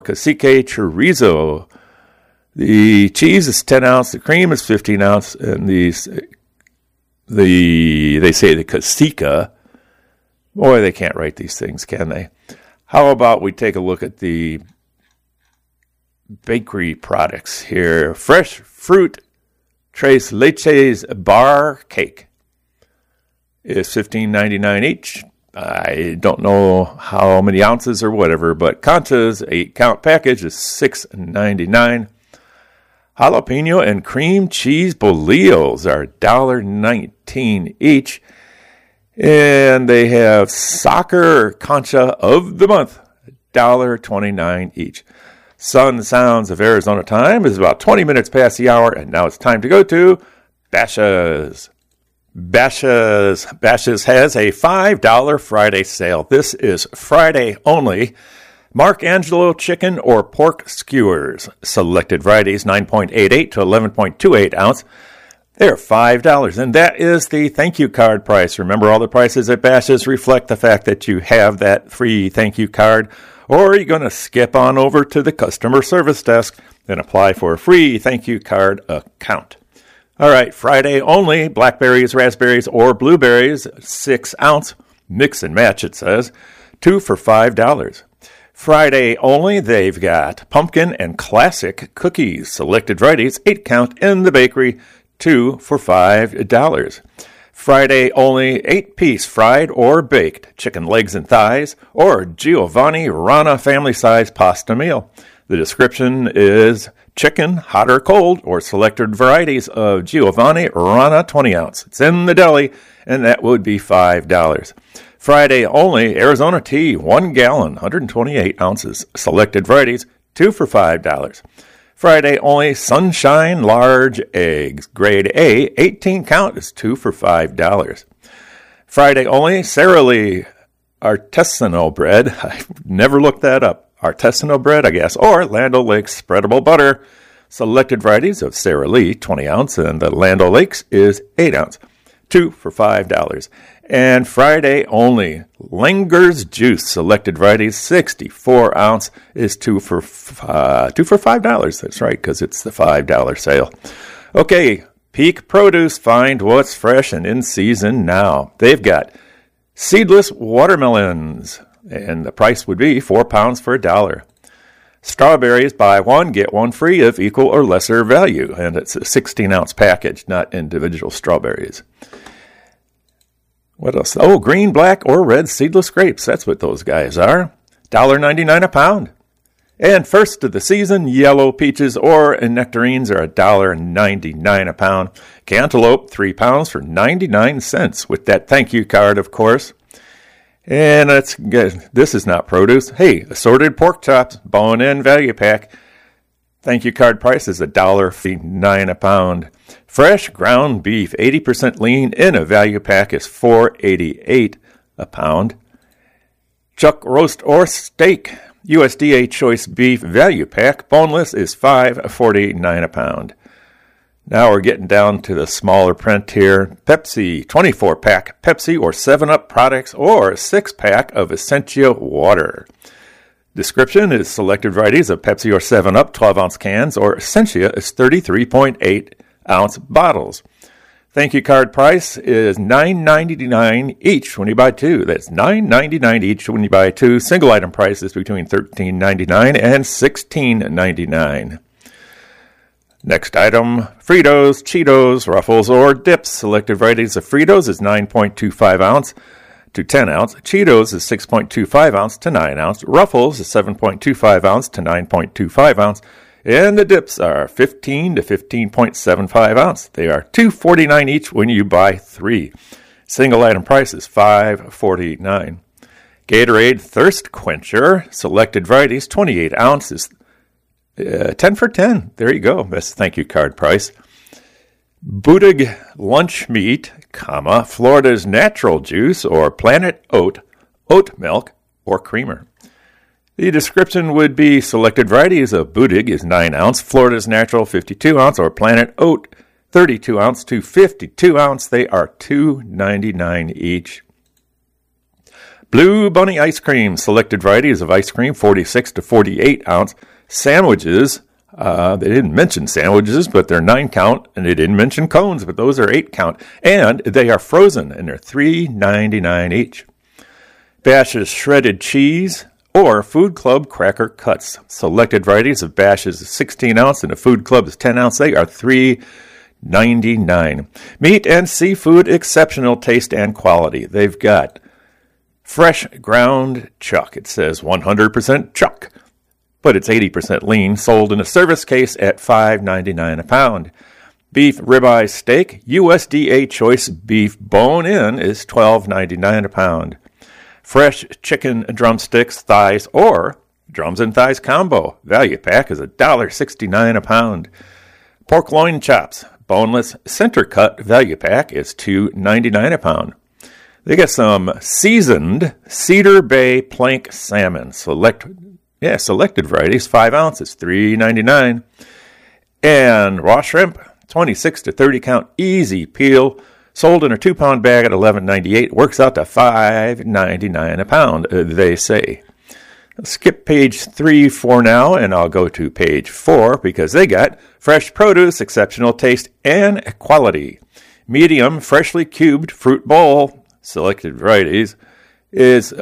cacique chorizo. The cheese is 10 ounce, the cream is 15 ounce, and they say the cacique. Boy, they can't write these things, can they? How about we take a look at the bakery products here? Fresh fruit tres leches bar cake is $15.99 each. I don't know how many ounces or whatever, but Concha's 8-count package is $6.99. Jalapeno and cream cheese bolillos are $1.19 each. And they have soccer Concha of the month, $1.29 each. Sun Sounds of Arizona time is about 20 minutes past the hour, and now it's time to go to Bashas'. Bashas' has a $5 Friday sale. This is Friday only. Mark Angelo chicken or pork skewers. Selected varieties, 9.88 to 11.28 ounce. They're $5, and that is the thank you card price. Remember, all the prices at Bashas' reflect the fact that you have that free thank you card, or you're going to skip on over to the customer service desk and apply for a free thank you card account. All right, Friday only, blackberries, raspberries, or blueberries, 6 ounce, mix and match, it says, 2 for $5. Friday only, they've got pumpkin and classic cookies, selected varieties, 8 count in the bakery, 2 for $5. Friday only, 8-piece fried or baked chicken legs and thighs, or Giovanni Rana family-size pasta meal. The description is chicken, hot or cold, or selected varieties of Giovanni Rana 20 ounce. It's in the deli, and that would be $5. Friday only, Arizona tea, 1 gallon, 128 ounces. Selected varieties, 2 for $5. Friday only, Sunshine large eggs, grade A, 18 count is 2 for $5. Friday only, Sara Lee artisanal bread. I've never looked that up. Artisanal bread, I guess, or Land O'Lakes spreadable butter. Selected varieties of Sara Lee, 20 ounce, and the Land O'Lakes is 8 ounce, 2 for $5. And Friday only, Langer's juice, selected varieties, 64 ounce, is 2 for $5. That's right, because it's the $5 sale. Okay, Peak Produce, find what's fresh and in season now. They've got seedless watermelons, and the price would be 4 pounds for $1. Strawberries, buy one, get one free of equal or lesser value. And it's a 16-ounce package, not individual strawberries. What else? Oh, green, black, or red seedless grapes. That's what those guys are. $1.99 a pound. And first of the season, yellow peaches or nectarines are $1.99 a pound. Cantaloupe, 3 pounds for 99 cents with that thank you card, of course. And this is not produce. Hey, assorted pork chops, bone-in value pack. Thank you card price is $1.59 a pound. Fresh ground beef, 80% lean in a value pack is $4.88 a pound. Chuck roast or steak, USDA choice beef value pack, boneless is $5.49 a pound. Now we're getting down to the smaller print here. Pepsi, 24-pack Pepsi or 7-Up products or 6-pack of Essentia water. Description is selected varieties of Pepsi or 7-Up 12-ounce cans or Essentia is 33.8-ounce bottles. Thank you card price is $9.99 each when you buy 2. That's $9.99 each when you buy 2. Single item price is between $13.99 and $16.99. Next item, Fritos, Cheetos, Ruffles, or dips. Selected varieties of Fritos is 9.25 ounce to 10 ounce. Cheetos is 6.25 ounce to 9 ounce. Ruffles is 7.25 ounce to 9.25 ounce. And the dips are 15 to 15.75 ounce. They are $2.49 each when you buy 3. Single item price is $5.49. Gatorade Thirst Quencher, selected varieties, 28 ounces. 10 for 10. There you go. That's the thank you card price. Bootig lunch meat, Florida's natural juice, or Planet Oat milk, or creamer. The description would be selected varieties of Bootig is 9 ounce, Florida's natural 52 ounce, or Planet Oat 32 ounce to 52 ounce. They are $2.99 each. Blue Bunny ice cream, selected varieties of ice cream, 46 to 48 ounce. Sandwiches, they didn't mention sandwiches, but they're 9 count, and they didn't mention cones, but those are 8 count. And they are frozen, and they're $3.99 each. Bash's shredded cheese or Food Club cracker cuts. Selected varieties of Bash's 16 ounce and the Food Club's 10 ounce. They are $3.99. Meat and seafood, exceptional taste and quality. They've got fresh ground chuck. It says 100% chuck, but it's 80% lean, sold in a service case at $5.99 a pound. Beef ribeye steak, USDA choice beef bone-in is $12.99 a pound. Fresh chicken drumsticks, thighs, or drums and thighs combo. Value pack is $1.69 a pound. Pork loin chops, boneless center cut. Value pack is $2.99 a pound. They got some seasoned Cedar Bay plank salmon. Selected varieties, 5 ounces, $3.99. And raw shrimp, 26 to 30 count, easy peel. Sold in a 2-pound bag at $11.98. Works out to $5.99 a pound, they say. I'll skip page 3 for now, and I'll go to page 4 because they got fresh produce, exceptional taste, and quality. Medium, freshly cubed fruit bowl, selected varieties, is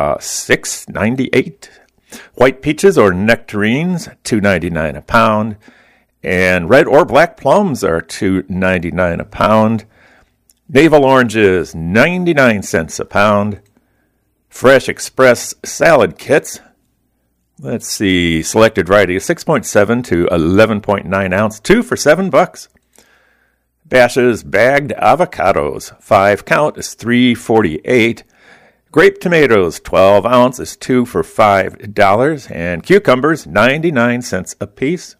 $6.98. White peaches or nectarines, $2.99 a pound. And red or black plums are $2.99 a pound. Navel oranges, 99 cents a pound. Fresh Express salad kits. Let's see, selected varieties, 6.7 to 11.9 ounce, 2 for $7. Bash's bagged avocados, 5 count is $3.48. Grape tomatoes, 12 ounce is 2 for $5. And cucumbers, 99 cents a piece.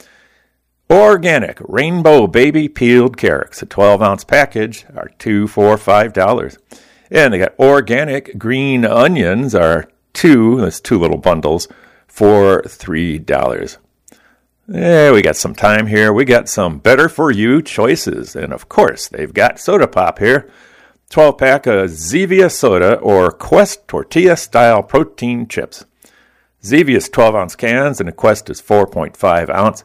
Organic Rainbow Baby Peeled Carrots, a 12-ounce package, are 2 for $5. And they got organic green onions, are 2 little bundles, for $3. We got some time here. We got some better-for-you choices. And, of course, they've got soda pop here. 12-pack of Zevia soda or Quest tortilla-style protein chips. Zevia's 12-ounce cans, and the Quest is 4.5 ounce.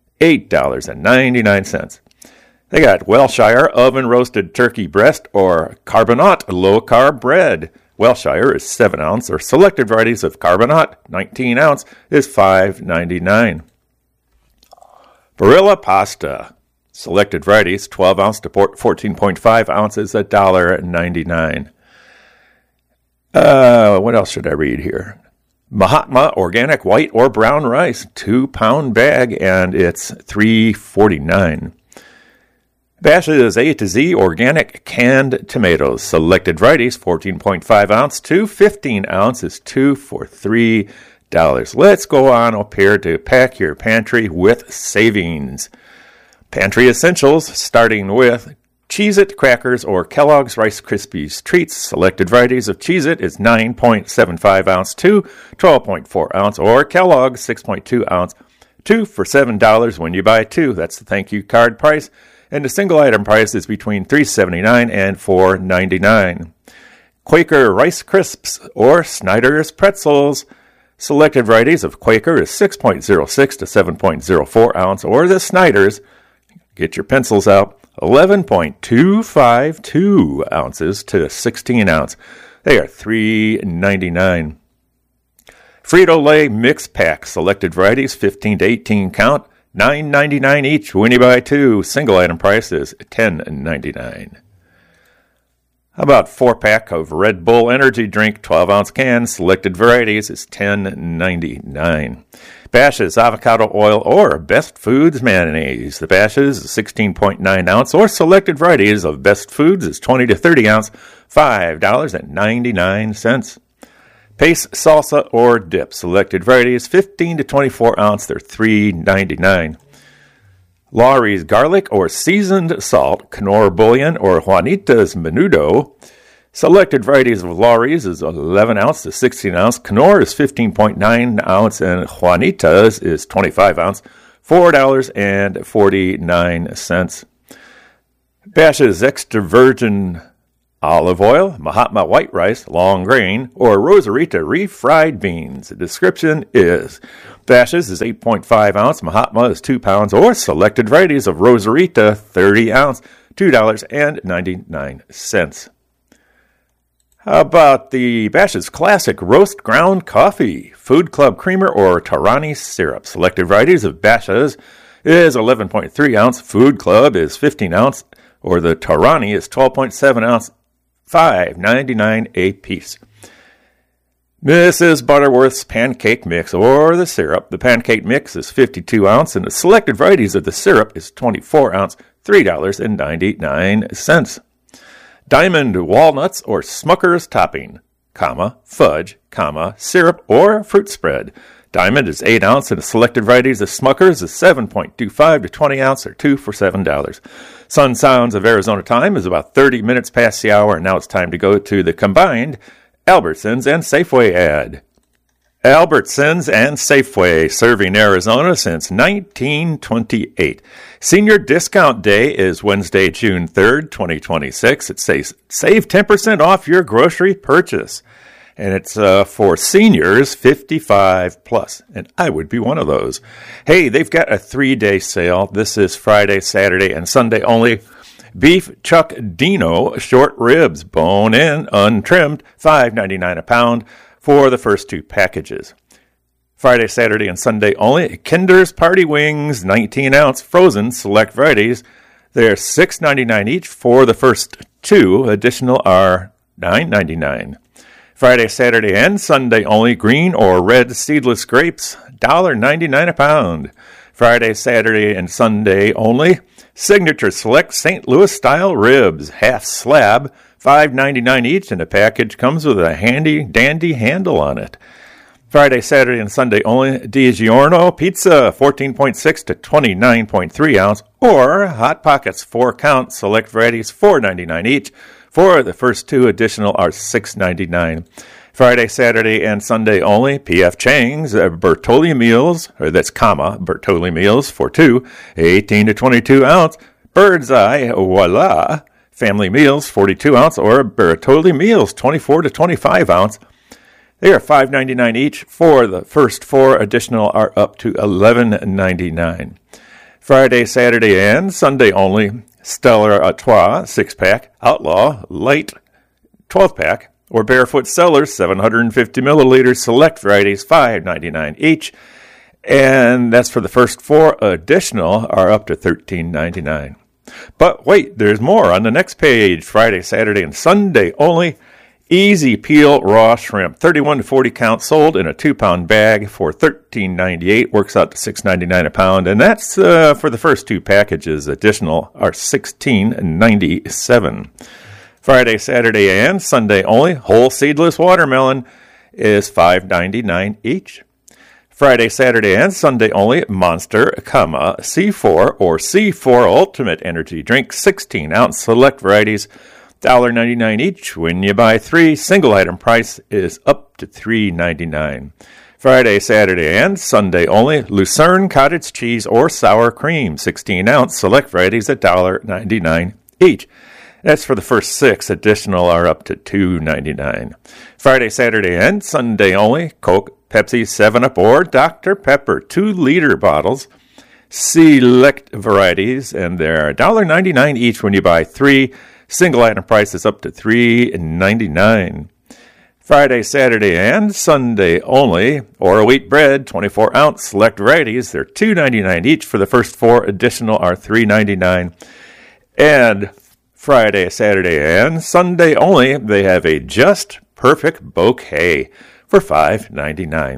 $8.99. They got Welshire oven-roasted turkey breast or Carbonate low-carb bread. Welshire is 7 ounce, or selected varieties of Carbonate, 19 ounce, is $5.99. Barilla pasta. Selected varieties, 12 ounce to 14.5 ounces, $1.99. What else should I read here? Mahatma organic white or brown rice, 2-pound bag, and it's $3.49. Bash's A to Z organic canned tomatoes, selected varieties, 14.5 ounce to 15 ounces, 2 for $3. Let's go on up here to pack your pantry with savings. Pantry essentials, starting with Cheez-It crackers or Kellogg's Rice Krispies treats. Selected varieties of Cheez-It is 9.75 ounce to 12.4 ounce, or Kellogg's 6.2 ounce, 2 for $7 when you buy 2. That's the thank you card price. And the single item price is between $3.79 and $4.99. Quaker Rice Crisps or Snyder's Pretzels. Selected varieties of Quaker is 6.06 to 7.04 ounce, or the Snyder's, get your pencils out, 11.252 ounces to 16 ounce. They are $3.99. Frito-Lay mix pack, selected varieties, 15 to 18 count, $9.99 each when you buy 2. Single item price is $10.99. How about 4-pack of Red Bull energy drink, 12-ounce can, selected varieties is $10.99. Bash's avocado oil or Best Foods mayonnaise. The Bash's is 16.9 ounce, or selected varieties of Best Foods is 20 to 30 ounce, $5.99. Pace salsa or dip. Selected varieties 15 to 24 ounce, they're $3.99. Lawry's garlic or seasoned salt, Knorr bouillon, or Juanita's menudo. Selected varieties of Lawry's is 11 ounce to 16 ounce. Knorr is 15.9 ounce, and Juanita's is 25 ounce, $4.49. Bash's extra virgin olive oil, Mahatma white rice, long grain, or Rosarita refried beans. The description is Bashas' is 8.5 ounce, Mahatma is 2 pounds, or selected varieties of Rosarita 30 ounce, $2.99. How about the Bashas' Classic Roast Ground Coffee, Food Club Creamer, or Tarani Syrup? Selected varieties of Bashas' is 11.3 ounce, Food Club is 15 ounce, or the Tarani is 12.7 ounce, $5.99 a piece. Mrs. Butterworth's Pancake Mix, or the syrup. The pancake mix is 52 ounce, and the selected varieties of the syrup is 24 ounce, $3.99. Diamond Walnuts or Smucker's Topping, fudge, syrup, or fruit spread. Diamond is 8 ounce, and the selected varieties of Smucker's is 7.25 to 20 ounce, or 2 for $7. Sun Sounds of Arizona time is about 30 minutes past the hour, and now it's time to go to the combined Albertsons and Safeway ad. Albertsons and Safeway, serving Arizona since 1928. Senior Discount Day is Wednesday, June 3rd, 2026. It says save 10% off your grocery purchase. And it's for seniors 55 plus, and I would be one of those. Hey, they've got a 3-day sale. This is Friday, Saturday, and Sunday only. Beef Chuck Dino short ribs, bone-in, untrimmed, $5.99 a pound for the first 2 packages. Friday, Saturday, and Sunday only. Kinder's Party Wings, 19 ounce, frozen, select varieties. They're $6.99 each for the first 2. Additional are $9.99. Friday, Saturday, and Sunday only. Green or red seedless grapes, $1.99 a pound. Friday, Saturday, and Sunday only. Signature Select St. Louis style ribs, half slab, $5.99 each, and the package comes with a handy dandy handle on it. Friday, Saturday, and Sunday only. DiGiorno pizza, 14.6 to 29.3 ounce, or Hot Pockets 4 count, select varieties, $4.99 each. For the first 2, additional are $6.99. Friday, Saturday, and Sunday only. P.F. Chang's Bertolli meals, Bertolli meals for 2, 18 to 22 ounce. Bird's Eye Voila family meals, 42 ounce, or Bertolli meals, 24 to 25 ounce. They are $5.99 each. For the first 4, additional are up to $11.99. Friday, Saturday, and Sunday only. Stellar Artois 6-pack, Outlaw Light 12-pack, or Barefoot Cellars 750 milliliters, select varieties, $5.99 each. And that's for the first 4. Additional are up to $13.99. But wait, there's more on the next page. Friday, Saturday, and Sunday only. Easy Peel Raw Shrimp, 31 to 40 count, sold in a 2-pound bag for $13.98. Works out to $6.99 a pound, and that's for the first 2 packages. Additional are $16.97. Friday, Saturday, and Sunday only. Whole seedless watermelon is $5.99 each. Friday, Saturday, and Sunday only. Monster, C4 or C4 Ultimate Energy Drink, 16 ounce, select varieties, $1.99 each. When you buy 3, single item price is up to $3.99. Friday, Saturday, and Sunday only. Lucerne Cottage Cheese or Sour Cream, 16 ounce, select varieties, $1.99 each. That's for the first 6. Additional are up to $2.99. Friday, Saturday, and Sunday only. Coke, Pepsi, 7-Up, or Dr. Pepper, 2-liter bottles. Select varieties, and they're $1.99 each when you buy 3. Single item price is up to $3.99. Friday, Saturday, and Sunday only. Or wheat bread, 24 ounce, select varieties. They're $2.99 each. For the first 4, additional are $3.99. And Friday, Saturday, and Sunday only, they have a Just Perfect Bouquet for $5.99.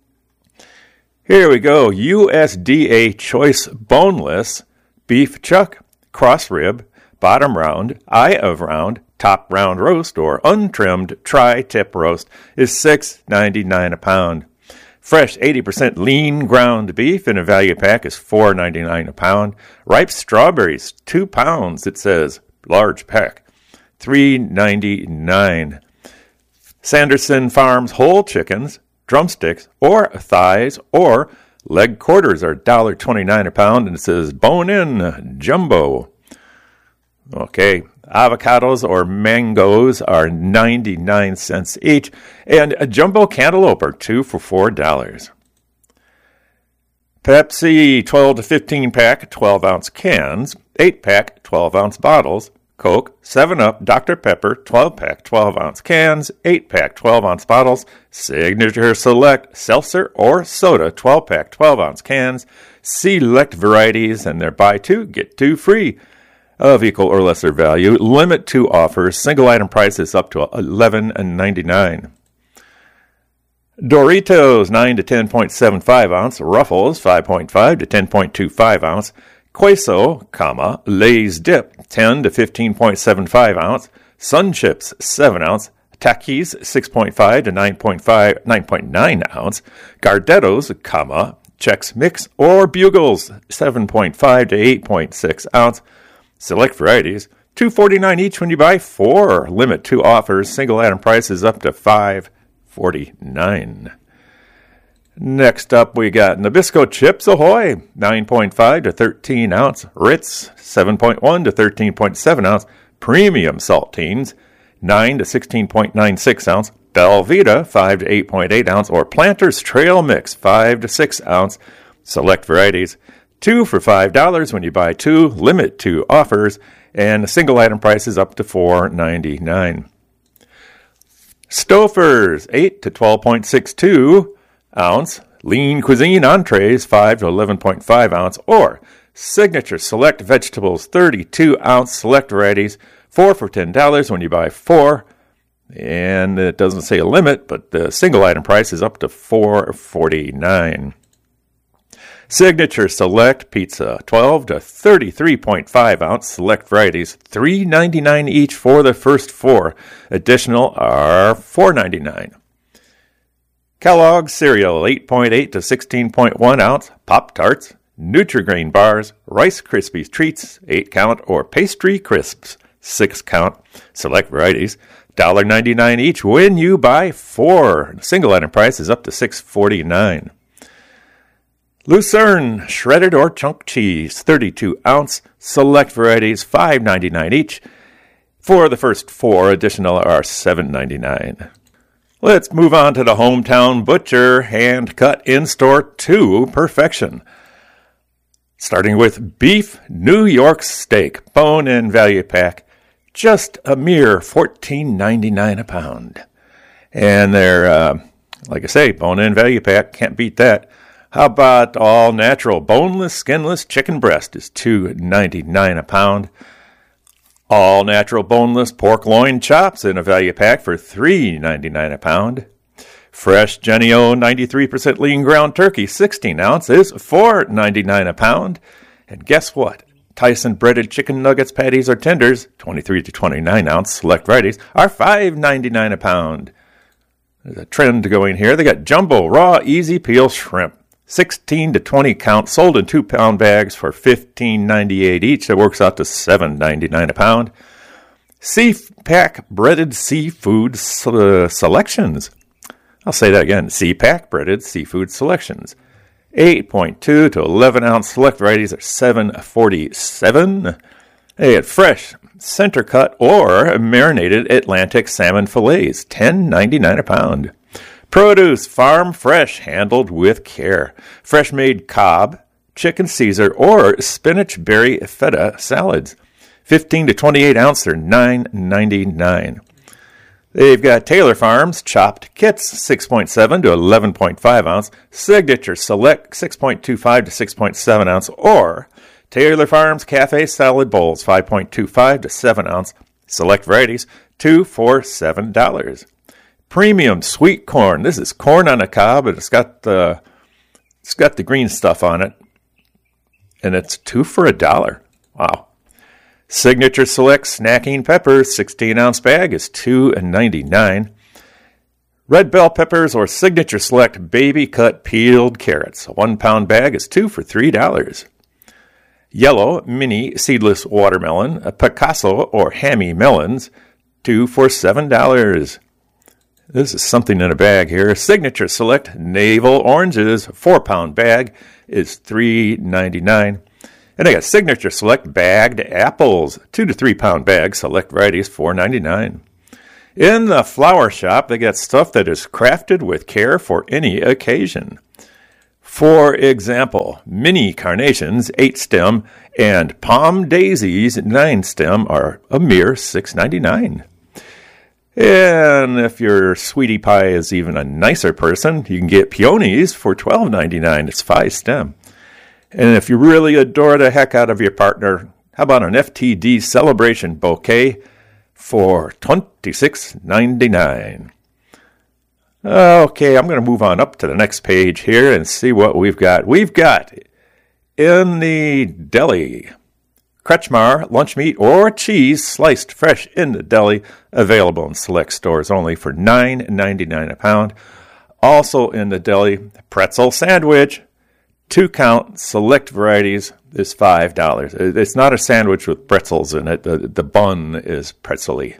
Here we go. USDA Choice Boneless Beef Chuck, Cross Rib, Bottom Round, Eye of Round, Top Round Roast, or Untrimmed Tri-Tip Roast is $6.99 a pound. Fresh 80% lean ground beef in a value pack is $4.99 a pound. Ripe strawberries, 2 pounds, it says, large pack, $3.99. Sanderson Farms whole chickens, drumsticks, or thighs, or leg quarters are $1.29 a pound, and it says bone-in jumbo. Okay, Avocados or mangoes are 99 cents each. And a jumbo cantaloupe are 2 for $4. Pepsi 12 to 15 pack 12-ounce cans, 8-pack 12-ounce bottles. Coke, 7-Up, Dr. Pepper, 12-pack 12-ounce cans, 8-pack 12-ounce bottles. Signature Select, seltzer or soda, 12-pack 12-ounce cans. Select varieties, and they're buy two, get two free of equal or lesser value. Limit to offers. Single item prices up to $11.99. Doritos 9 to 10.75 ounce, Ruffles 5.5 to 10.25 ounce, Queso, Lay's Dip 10 to 15.75 ounce, Sun Chips 7 ounce, Takis 6.5 to 9.9 ounce, Gardettos, Chex Mix or Bugles 7.5 to 8.6 ounce. Select varieties $2.49 each when you buy 4. Limit to offers. Single item prices up to $5.49. Next up, we got Nabisco Chips Ahoy, 9.5 to 13 ounce. Ritz, 7.1 to 13.7 ounce. Premium Saltines, 9 to 16.96 ounce. Belvita, 5 to 8.8 ounce. Or Planters Trail Mix, 5 to 6 ounce. Select varieties, 2 for $5 when you buy 2. Limit to offers. And the single item price is up to $4.99. Stouffer's, 8 to 12.62 ounce. Lean Cuisine entrees, 5 to 11.5 ounce. Or Signature Select Vegetables, 32 ounce. Select varieties, 4 for $10 when you buy 4. And it doesn't say a limit, but the single item price is up to $4.49. Signature Select Pizza, 12 to 33.5 ounce. Select varieties, $3.99 each for the first 4. Additional are $4.99. Kellogg's Cereal, 8.8 to 16.1 ounce. Pop-Tarts, Nutri-Grain Bars, Rice Krispies Treats, 8 count, or Pastry Crisps, 6 count. Select varieties, $1.99 each when you buy 4. Single item price is up to $6.49. Lucerne shredded or chunk cheese, 32 ounce. Select varieties, $5.99 each. For the first 4, additional are $7.99. Let's move on to the Hometown Butcher, hand cut in-store to perfection. Starting with beef New York steak, bone-in value pack, just a mere $14.99 a pound. And they're, like I say, bone-in value pack, can't beat that. How about all natural boneless, skinless chicken breast is $2.99 a pound. All natural boneless pork loin chops in a value pack for $3.99 a pound. Fresh Jennie-O 93% lean ground turkey, 16 ounce, is $4.99 a pound. And guess what? Tyson breaded chicken nuggets, patties, or tenders, 23 to 29 ounce select varieties, are $5.99 a pound. There's a trend going here. They got jumbo raw easy peel shrimp, 16 to 20 count, sold in 2-pound bags for $15.98 each. That works out to $7.99 a pound. C-Pack breaded seafood selections. I'll say that again. C-Pack breaded seafood selections. 8.2 to 11 ounce select varieties are $7.47. They get fresh, center cut, or marinated Atlantic salmon fillets, $10.99 a pound. Produce farm fresh, handled with care. Fresh made Cobb, chicken Caesar, or spinach berry feta salads. 15 to 28 ounce, they're $9.99. They've got Taylor Farms chopped kits, 6.7 to 11.5 ounce. Signature Select, 6.25 to 6.7 ounce. Or Taylor Farms Cafe salad bowls, 5.25 to 7 ounce. Select varieties, 2 for $7. Premium sweet corn. This is corn on a cob, and it's got the green stuff on it, and it's 2 for $1. Wow. Signature Select snacking peppers, 16-ounce bag is $2.99. Red bell peppers or Signature Select baby cut peeled carrots, a 1-pound bag is 2 for $3. Yellow mini seedless watermelon, a Picasso or Hammy melons, 2 for $7. This is something in a bag here. Signature Select Navel Oranges, 4-pound bag, is $3.99. And I got Signature Select bagged apples, 2 to 3 pound bags, select varieties, $4.99. In the flower shop, they got stuff that is crafted with care for any occasion. For example, mini carnations, 8 stem, and palm daisies, 9 stem, are a mere $6.99. And if your sweetie pie is even a nicer person, you can get peonies for $12.99. It's 5 stem. And if you really adore the heck out of your partner, how about an FTD celebration bouquet for $26.99? Okay, I'm going to move on up to the next page here and see what we've got. We've got in the deli, Kretschmar lunch meat or cheese sliced fresh in the deli, available in select stores only for $9.99 a pound. Also in the deli, pretzel sandwich, 2-count, select varieties is $5. It's not a sandwich with pretzels in it. The bun is pretzel-y.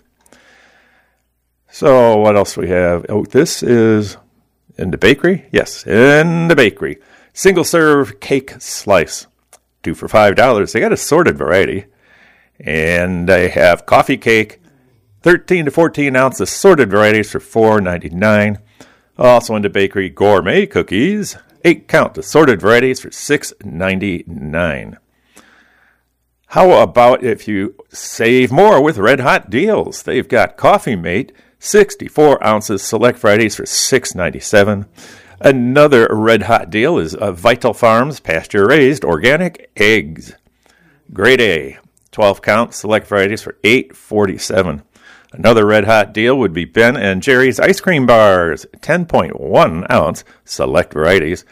So what else we have? Oh, this is in the bakery? Yes, in the bakery. Single-serve cake slice, 2 for $5. They got assorted variety. And they have coffee cake, 13 to 14 ounce assorted varieties for $4.99. Also in the bakery, gourmet cookies, 8-count assorted varieties for $6.99. How about if you save more with Red Hot deals? They've got Coffee Mate, 64 ounces, select varieties for $6.97. Another Red Hot deal is Vital Farms pasture-raised organic eggs. Grade A, 12-count, select varieties for $8.47. Another Red Hot deal would be Ben and Jerry's ice cream bars, 10.1 ounce, select varieties,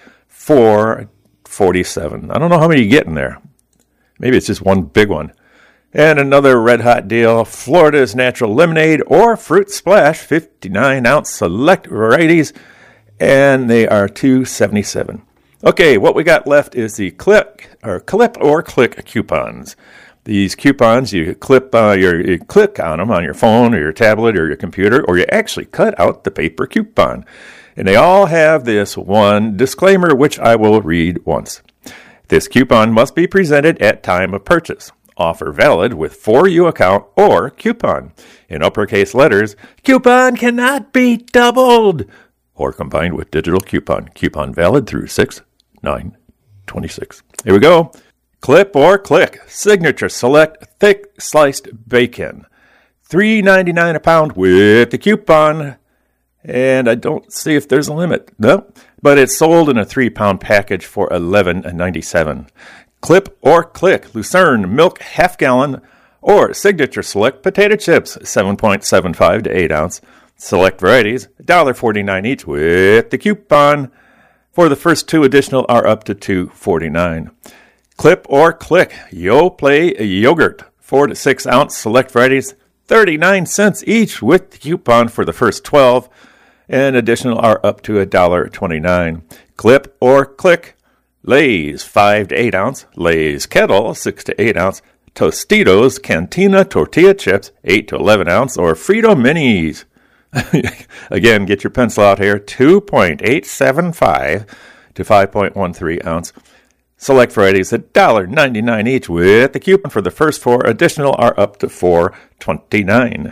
$4.47. I don't know how many you get in there. Maybe it's just one big one. And another Red Hot deal, Florida's Natural Lemonade or Fruit Splash, 59 ounce, select varieties, and they are $2.77. Okay, what we got left is the clip or click coupons. These coupons, you click on them on your phone or your tablet or your computer, or you actually cut out the paper coupon. And they all have this one disclaimer, which I will read once. This coupon must be presented at time of purchase. Offer valid with For You account or coupon. In uppercase letters, coupon cannot be doubled or combined with digital coupon. Coupon valid through 6/9/26. Here we go. Clip or click. Signature Select thick sliced bacon. $3.99 a pound with the coupon. And I don't see if there's a limit. No. But it's sold in a 3-pound package for $11.97. Clip or click. Lucerne milk half gallon or Signature Select potato chips, 7.75 to 8 ounce. Select varieties, $1.49 each with the coupon. For the first 2 additional are up to $2.49. Clip or click. Yoplait yogurt, 4 to 6 ounce, select varieties, 39 cents each with the coupon for the first 12, and additional are up to $1.29. Clip or click. Lay's, 5 to 8 ounce, Lay's Kettle, 6 to 8 ounce, Tostitos Cantina tortilla chips, 8 to 11 ounce, or Frito Minis. Again, get your pencil out here, 2.875 to 5.13 ounce. Select varieties, $1.99 each with the coupon for the first 4. Additional are up to $4.29.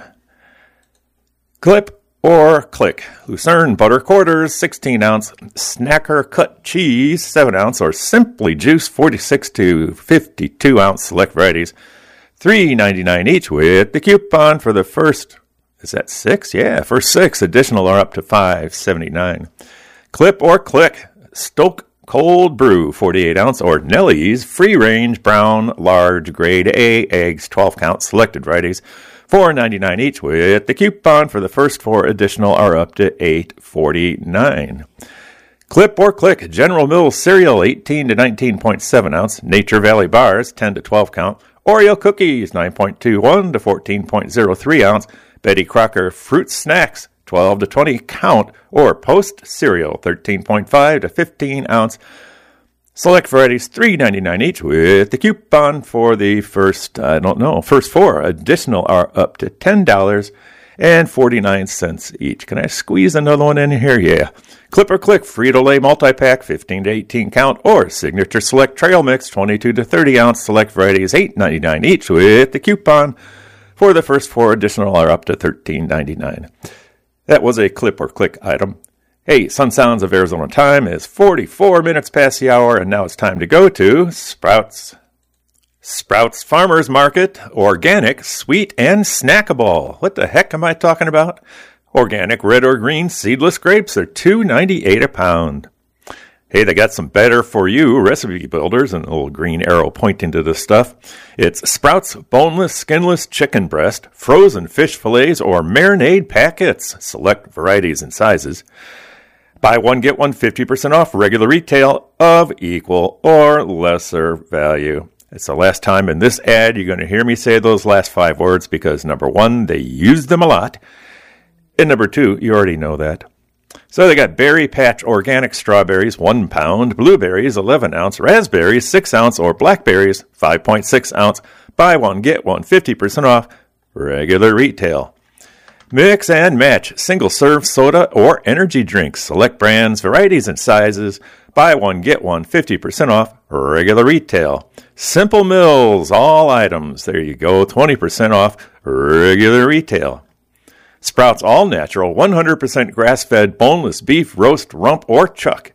Clip or click. Lucerne butter quarters, 16 ounce. Snacker cut cheese, 7 ounce. Or Simply Juice, 46 to 52 ounce. Select varieties, $3.99 each with the coupon for the first. Is that 6? Yeah, first 6. Additional are up to $5.79. Clip or click. Stoke Cold Brew, 48 ounce, or Nellie's Free Range Brown Large Grade A Eggs, 12 count, selected varieties, $4.99 each with the coupon for the first 4. Additional are up to $8.49. Clip or click. General Mills cereal, 18 to 19.7 ounce, Nature Valley bars, 10 to 12 count, Oreo cookies, 9.21 to 14.03 ounce, Betty Crocker fruit snacks, 12 to 20 count, or Post cereal, 13.5 to 15 ounce. Select varieties, $3.99 each with the coupon for the first 4. Additional are up to $10. and 49 cents each. Can I squeeze another one in here? Yeah. Clip or Click Frito-Lay multi-pack, 15 to 18 count, or Signature Select Trail Mix, 22 to 30 ounce. Select varieties, $8.99 each with the coupon. For the first 4 additional are up to $13.99. That was a Clip or Click item. Hey, Sun Sounds of Arizona time is 44 minutes past the hour, and now it's time to go to Sprouts. Sprouts Farmers Market, organic, sweet, and snackable. What the heck am I talking about? Organic red or green seedless grapes are $2.98 a pound. Hey, they got some better for you recipe builders, and a little green arrow pointing to this stuff. It's Sprouts boneless, skinless chicken breast, frozen fish fillets, or marinade packets. Select varieties and sizes. Buy one, get one 50% off regular retail of equal or lesser value. It's the last time in this ad you're going to hear me say those last 5 words because, number 1, they use them a lot. And number 2, you already know that. So they got Berry Patch organic strawberries, 1 pound, blueberries, 11 ounce, raspberries, 6 ounce, or blackberries, 5.6 ounce. Buy one, get one 50% off regular retail. Mix and match single-serve soda or energy drinks. Select brands, varieties, and sizes. Buy one, get one 50% off regular retail. Simple Mills, all items. There you go, 20% off regular retail. Sprouts All Natural, 100% grass-fed, boneless beef, roast, rump, or chuck.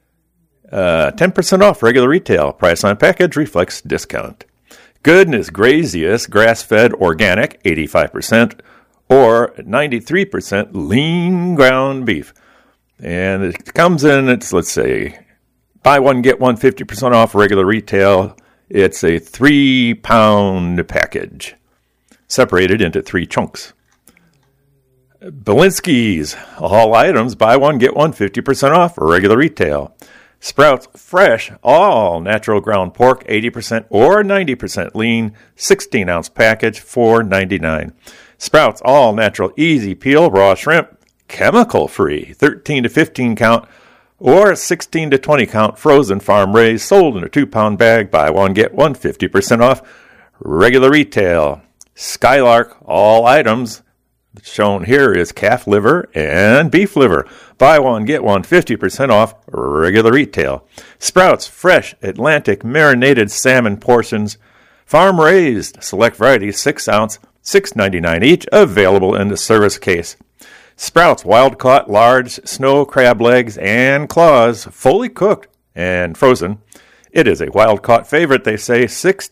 10% off regular retail. Price on package reflects discount. Goodness Grazious, grass-fed, organic, 85%. Or 93% lean ground beef. And it comes in, let's say, buy one, get one 50% off regular retail. It's a 3-pound package, separated into 3 chunks. Belinsky's, all items, buy one, get one 50% off regular retail. Sprouts Fresh, all natural ground pork, 80% or 90% lean, 16-ounce package, $4.99. Sprouts All Natural Easy Peel Raw Shrimp, chemical-free, 13 to 15 count, or 16 to 20 count frozen farm raised, sold in a 2-pound bag. Buy one, get one 50% off regular retail. Skylark, all items, shown here is calf liver and beef liver. Buy one, get one 50% off regular retail. Sprouts Fresh Atlantic Marinated Salmon Portions, farm raised, select varieties, 6 ounce, $6.99 each, available in the service case. Sprouts Wild Caught Large Snow Crab Legs and Claws, fully cooked and frozen. It is a wild caught favorite, they say,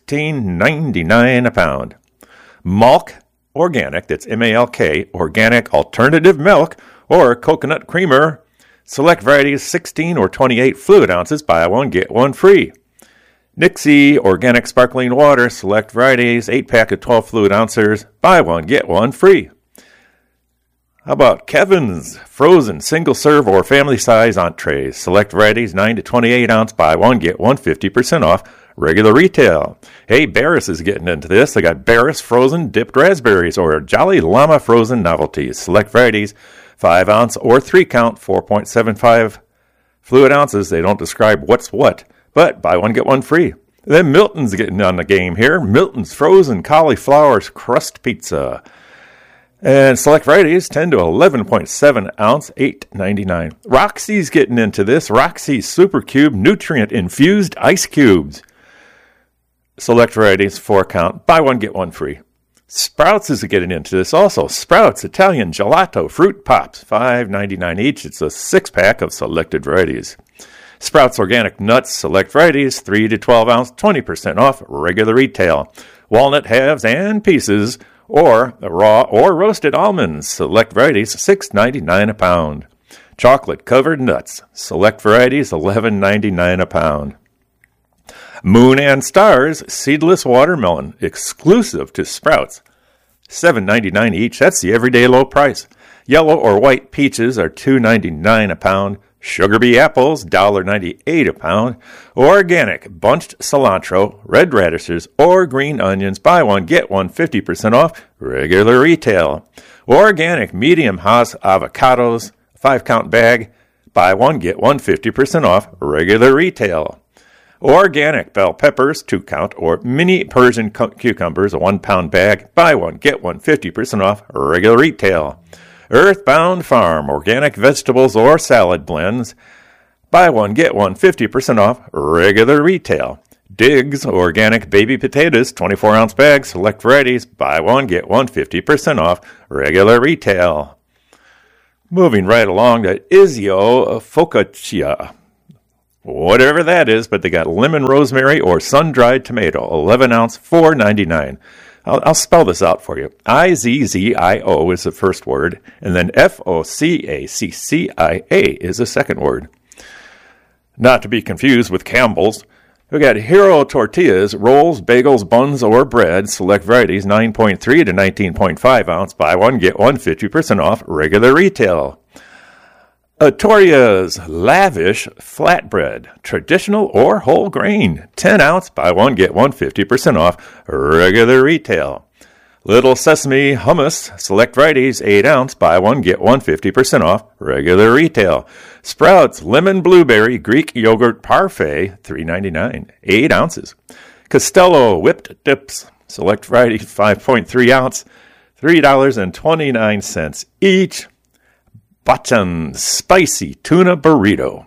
$16.99 a pound. Malk Organic, that's M-A-L-K, Organic Alternative Milk or Coconut Creamer. Select varieties, 16 or 28 fluid ounces. Buy one, get one free. Nixie Organic Sparkling Water, select varieties, 8-pack of 12 fluid ounces. Buy one, get one free. How about Kevin's Frozen Single-Serve or Family-Size Entrees? Select varieties, 9 to 28 ounce. Buy one, get one 50% off regular retail. Hey, Barris is getting into this. They got Barris Frozen Dipped Raspberries or Jolly Llama Frozen Novelties. Select varieties, 5 ounce or 3 count, 4.75 fluid ounces. They don't describe what's what. But buy one, get one free. Then Milton's getting on the game here. Milton's Frozen Cauliflower Crust Pizza. And select varieties, 10 to 11.7 ounce, $8.99. Roxy's getting into this. Roxy Super Cube Nutrient Infused Ice Cubes. Select varieties, 4 count. Buy one, get one free. Sprouts is getting into this also. Sprouts Italian Gelato Fruit Pops, $5.99 each. It's a 6-pack of selected varieties. Sprouts Organic Nuts, select varieties, 3 to 12 ounce, 20% off regular retail. Walnut halves and pieces, or raw or roasted almonds, select varieties, $6.99 a pound. Chocolate covered nuts, select varieties, $11.99 a pound. Moon and Stars seedless watermelon, exclusive to Sprouts, $7.99 each. That's the everyday low price. Yellow or white peaches are $2.99 a pound. Sugar bee apples, $1.98 a pound. Organic bunched cilantro, red radishes, or green onions. Buy one, get one 50% off regular retail. Organic medium Hass avocados, 5-count bag. Buy one, get one 50% off regular retail. Organic bell peppers, 2-count, or mini Persian cucumbers, a 1-pound bag. Buy one, get one, 50% off, regular retail. Earthbound Farm, organic vegetables or salad blends. Buy one, get one, 50% off, regular retail. Diggs, organic baby potatoes, 24-ounce bags, select varieties. Buy one, get one, 50% off, regular retail. Moving right along to Izio Focaccia. Whatever that is, but they got lemon rosemary or sun-dried tomato, 11-ounce, $4.99. I'll spell this out for you. Izzio is the first word, and then Focaccia is the second word. Not to be confused with Campbell's. We got Hero tortillas, rolls, bagels, buns, or bread. Select varieties, 9.3 to 19.5 ounce. Buy one, get one, 50% off, regular retail. Atoria's Lavish Flatbread, traditional or whole grain, 10 ounce, buy one, get one, 50% off, regular retail. Little Sesame Hummus, select varieties, 8 ounce, buy one, get one, 50% off, regular retail. Sprouts Lemon Blueberry Greek Yogurt Parfait, $3.99, 8 ounces. Costello Whipped Dips, select varieties, 5.3 ounce, $3.29 each. Bachan Spicy Tuna Burrito,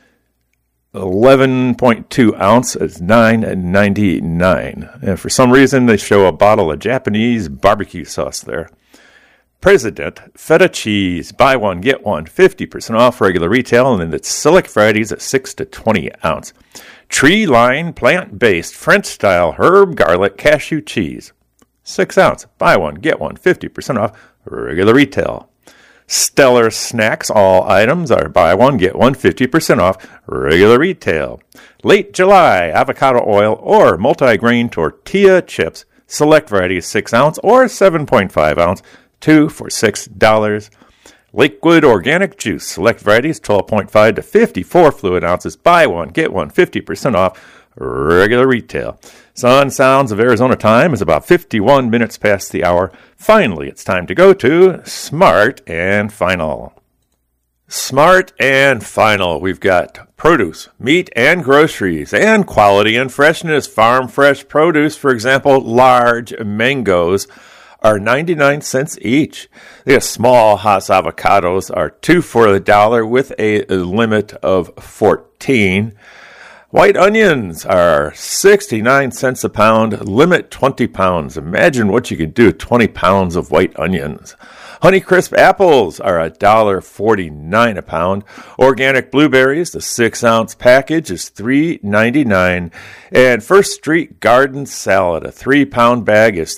11.2 ounce is $9.99. And for some reason, they show a bottle of Japanese barbecue sauce there. President Feta Cheese, buy one, get one, 50% off regular retail, and then it's select varieties at 6 to 20 ounce. Tree Line Plant-Based French-style herb garlic cashew cheese, 6 ounce, buy one, get one, 50% off regular retail. Stellar Snacks, all items are buy one, get one, 50% off, regular retail. Late July avocado oil or multi-grain tortilla chips, select varieties 6 ounce or 7.5 ounce, 2 for $6. Liquid organic juice, select varieties 12.5 to 54 fluid ounces, buy one, get one, 50% off, regular retail. Sun Sounds of Arizona time is about 51 minutes past the hour. Finally, it's time to go to Smart and Final. Smart and Final. We've got produce, meat, and groceries, and quality and freshness. Farm fresh produce, for example, large mangoes are 99 cents each. The small Hass avocados are 2 for $1 with a limit of 14. White onions are 69 cents a pound, limit 20 pounds. Imagine what you could do with 20 pounds of white onions. Honeycrisp apples are $1.49 a pound. Organic blueberries, the 6-ounce package is $3.99. And First Street Garden salad, a 3-pound bag is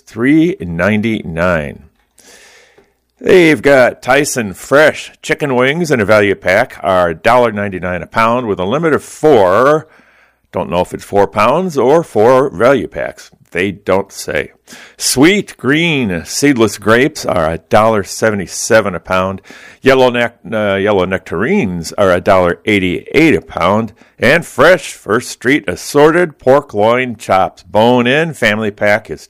$3.99. They've got Tyson Fresh chicken wings in a value pack are $1.99 a pound with a limit of 4. Don't know if it's 4 pounds or 4 value packs. They don't say. Sweet green seedless grapes are $1.77 a pound. Yellow nectarines are $1.88 a pound. And fresh First Street assorted pork loin chops, bone in family pack is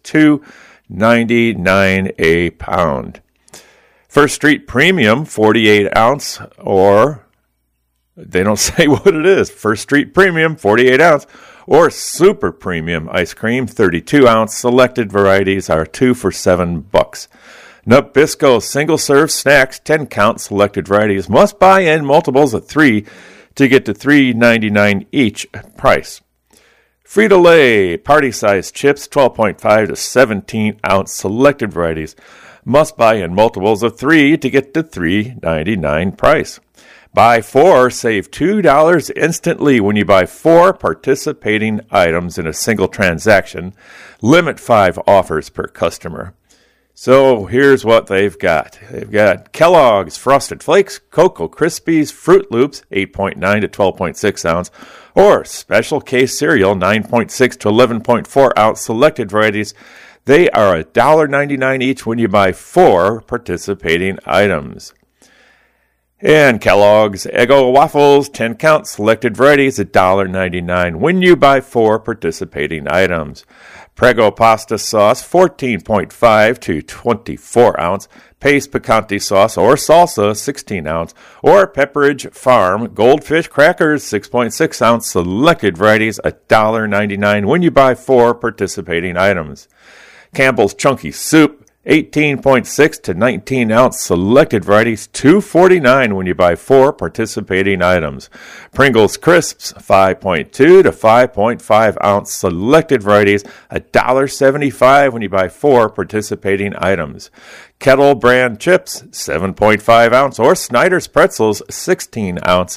$2.99 a pound. First Street Premium 48 ounce or they don't say what it is. First Street Premium, 48 ounce, or Super Premium ice cream, 32 ounce. Selected varieties are 2 for $7. Nabisco single serve snacks, 10 count. Selected varieties must buy in multiples of 3 to get to $3.99 each price. Frito-Lay party size chips, 12.5 to 17 ounce. Selected varieties must buy in multiples of 3 to get to $3.99 price. Buy 4, save $2 instantly when you buy 4 participating items in a single transaction. Limit 5 offers per customer. So here's what they've got. They've got Kellogg's Frosted Flakes, Cocoa Krispies, Fruit Loops, 8.9 to 12.6 ounce, or Special Case cereal, 9.6 to 11.4 ounce. Selected varieties, they are $1.99 each when you buy 4 participating items. And Kellogg's Eggo Waffles, 10 count, selected varieties, $1.99 when you buy 4 participating items. Prego pasta sauce, 14.5 to 24 ounce. Pace picante sauce or salsa, 16 ounce. Or Pepperidge Farm Goldfish crackers, 6.6 ounce, selected varieties, $1.99 when you buy 4 participating items. Campbell's Chunky Soup, 18.6 to 19 ounce, selected varieties, $2.49 when you buy 4 participating items. Pringles Crisps, 5.2 to 5.5 ounce, selected varieties, $1.75 when you buy 4 participating items. Kettle Brand Chips, 7.5 ounce, or Snyder's Pretzels, 16 ounce,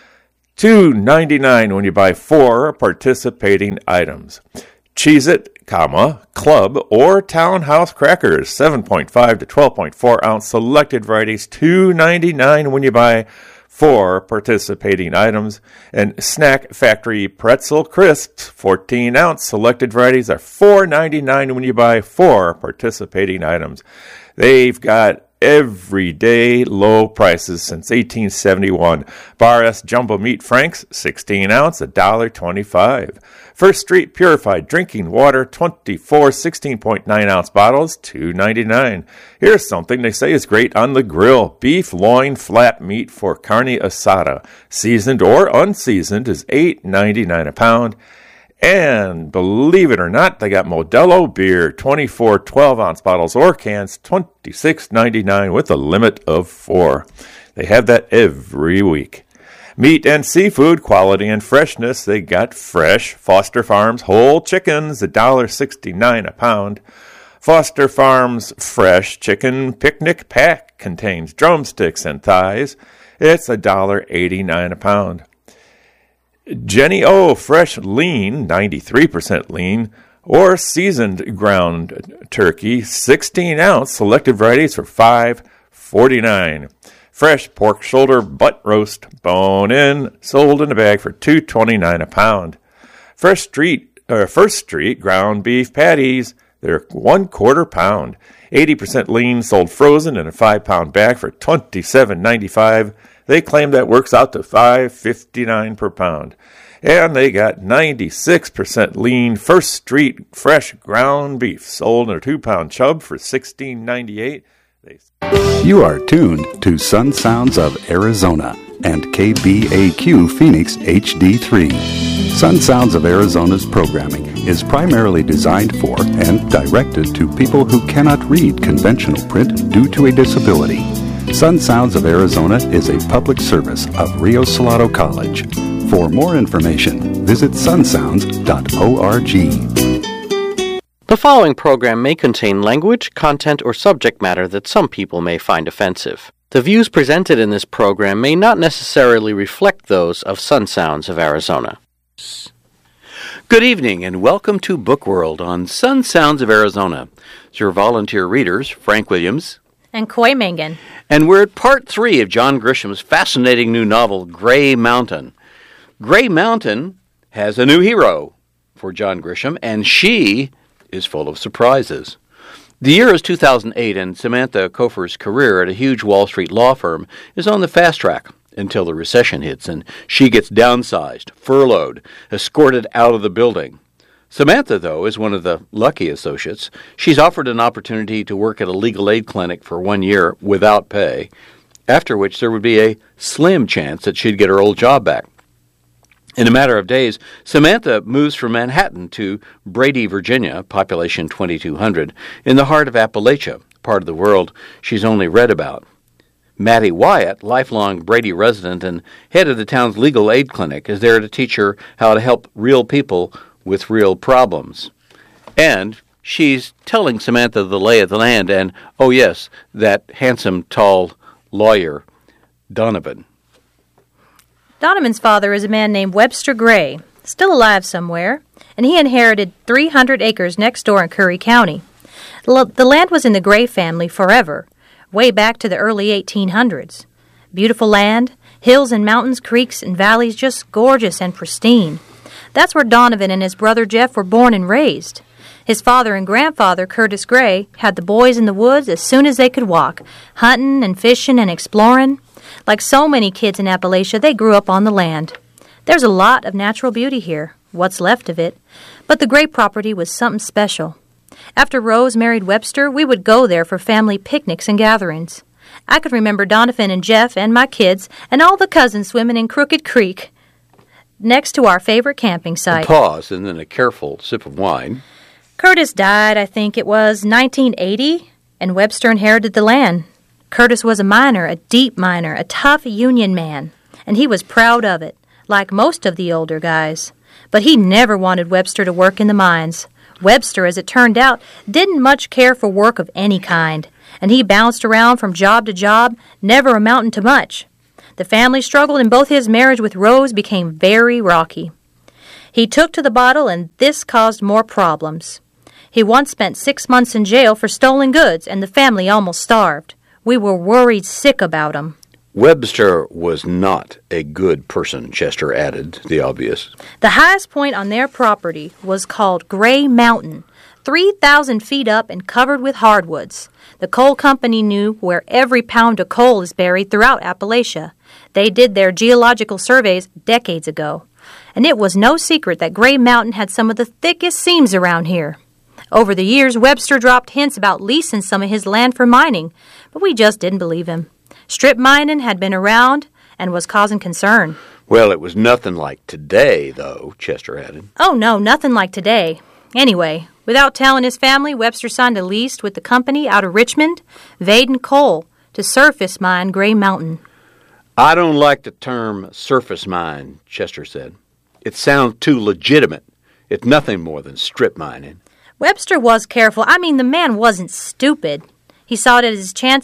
$2.99 when you buy 4 participating items. Cheez-It, Club, or Townhouse Crackers, 7.5 to 12.4 ounce, selected varieties, $2.99 when you buy 4 participating items. And Snack Factory Pretzel Crisps, 14 ounce, selected varieties are $4.99 when you buy 4 participating items. They've got everyday low prices since 1871. Bar S Jumbo Meat Franks, 16 ounce, $1.25. First Street Purified Drinking Water, 24 16.9 ounce bottles, $2.99. Here's something they say is great on the grill. Beef loin flat meat for carne asada, seasoned or unseasoned, is $8.99 a pound. And believe it or not, they got Modelo beer, 24 12-ounce bottles or cans, $26.99 with a limit of 4. They have that every week. Meat and seafood, quality and freshness, they got fresh Foster Farms whole chickens, $1.69 a pound. Foster Farms fresh chicken picnic pack contains drumsticks and thighs. It's $1.89 a pound. Jenny O fresh lean, 93% lean, or seasoned ground turkey, 16 ounce, selected varieties for $5.49. Fresh pork shoulder butt roast, bone in, sold in a bag for $2.29 a pound. First Street ground beef patties, they're 1/4 pound. 80% lean, sold frozen in a 5-pound bag for $27.95. They claim that works out to $5.59 per pound. And they got 96% lean First Street fresh ground beef, sold in a 2-pound chub for $16.98. You are tuned to Sun Sounds of Arizona and KBAQ Phoenix HD3. Sun Sounds of Arizona's programming is primarily designed for and directed to people who cannot read conventional print due to a disability. Sun Sounds of Arizona is a public service of Rio Salado College. For more information, visit sunsounds.org. The following program may contain language, content, or subject matter that some people may find offensive. The views presented in this program may not necessarily reflect those of Sun Sounds of Arizona. Good evening and welcome to Book World on Sun Sounds of Arizona. It's your volunteer readers, Frank Williams and Coy Mangan. And we're at part 3 of John Grisham's fascinating new novel, Gray Mountain. Gray Mountain has a new hero for John Grisham, and she is full of surprises. The year is 2008, and Samantha Kofer's career at a huge Wall Street law firm is on the fast track until the recession hits and she gets downsized, furloughed, escorted out of the building. Samantha, though, is one of the lucky associates. She's offered an opportunity to work at a legal aid clinic for 1 year without pay, after which there would be a slim chance that she'd get her old job back. In a matter of days, Samantha moves from Manhattan to Brady, Virginia, population 2,200, in the heart of Appalachia, part of the world she's only read about. Maddie Wyatt, lifelong Brady resident and head of the town's legal aid clinic, is there to teach her how to help real people with real problems. And she's telling Samantha the lay of the land and, oh yes, that handsome, tall lawyer, Donovan. Donovan's father is a man named Webster Gray, still alive somewhere, and he inherited 300 acres next door in Curry County. The land was in the Gray family forever, way back to the early 1800s. Beautiful land, hills and mountains, creeks and valleys, just gorgeous and pristine. That's where Donovan and his brother Jeff were born and raised. His father and grandfather, Curtis Gray, had the boys in the woods as soon as they could walk, hunting and fishing and exploring. Like so many kids in Appalachia, they grew up on the land. There's a lot of natural beauty here, what's left of it, but the Gray property was something special. After Rose married Webster, we would go there for family picnics and gatherings. I could remember Donovan and Jeff and my kids and all the cousins swimming in Crooked Creek next to our favorite camping site. A pause and then a careful sip of wine. Curtis died, I think it was, 1980, and Webster inherited the land. Curtis was a miner, a deep miner, a tough union man, and he was proud of it, like most of the older guys. But he never wanted Webster to work in the mines. Webster, as it turned out, didn't much care for work of any kind, and he bounced around from job to job, never amounting to much. The family struggled, and both his marriage with Rose became very rocky. He took to the bottle, and this caused more problems. He once spent 6 months in jail for stolen goods, and the family almost starved. We were worried sick about him. Webster was not a good person, Chester added, the obvious. The highest point on their property was called Gray Mountain, 3,000 feet up and covered with hardwoods. The coal company knew where every pound of coal is buried throughout Appalachia. They did their geological surveys decades ago. And it was no secret that Gray Mountain had some of the thickest seams around here. Over the years, Webster dropped hints about leasing some of his land for mining, but we just didn't believe him. Strip mining had been around and was causing concern. Well, it was nothing like today, though, Chester added. Oh, no, nothing like today. Anyway, without telling his family, Webster signed a lease with the company out of Richmond, Vaden Coal, to surface mine Gray Mountain. I don't like the term surface mine, Chester said. It sounds too legitimate. It's nothing more than strip mining. Webster was careful. I mean, the man wasn't stupid. He saw it as